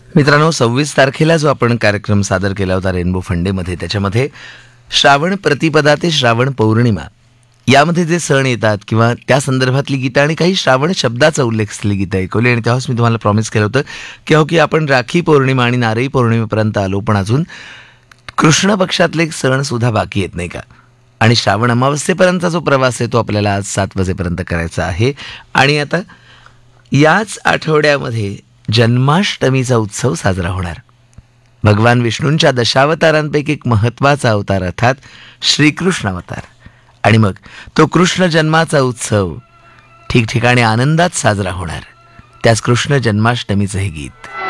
मित्रांनो, 26 तारखेला जो आपण कार्यक्रम सादर केला होता रेनबो फंडेमध्ये, त्याच्यामध्ये श्रावण प्रतिपदा ते श्रावण पौर्णिमा यामध्ये जे सण येतात किंवा त्या संदर्भातली गीतं आणि काही श्रावण शब्दाचा उल्लेख असलेली गीतं ऐकवली. आणि तेव्हाच मी तुम्हाला प्रॉमिस केलं होतं की आपण राखी पौर्णिमा आणि नारळी पौर्णिमेपर्यंत आलो, पण अजून कृष्ण पक्षातले एक सण सुद्धा बाकी येत नाही का. आणि श्रावण अमावस्येपर्यंतचा जो प्रवास आहे तो आपल्याला आज 7 वाजेपर्यंत करायचा आहे. आणि आता याच आठवड्यामध्ये जन्माष्टमीचा उत्सव साजरा होणार. भगवान विष्णूंच्या दशावतारांपैकी एक महत्त्वाचा अवतार अर्थात श्रीकृष्ण अवतार. आणि मग तो कृष्ण जन्माचा उत्सव ठिकठिकाणी आनंदात साजरा होणार. त्याच कृष्ण जन्माष्टमीचं हे गीत.